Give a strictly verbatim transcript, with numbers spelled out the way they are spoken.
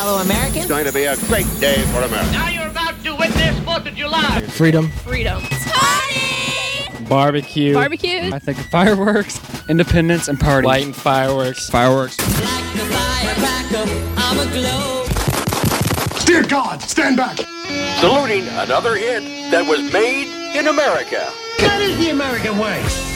fellow Americans. It's going to be a great day for America. Now you're about to witness fourth of July. Freedom. Freedom. Party! Barbecue. Barbecue. I think of fireworks, independence, and party. Lighting fireworks. Fireworks. Like the firecracker, I'm a glow. Dear God, stand back. Saluting another hit that was made in America. That is the American way.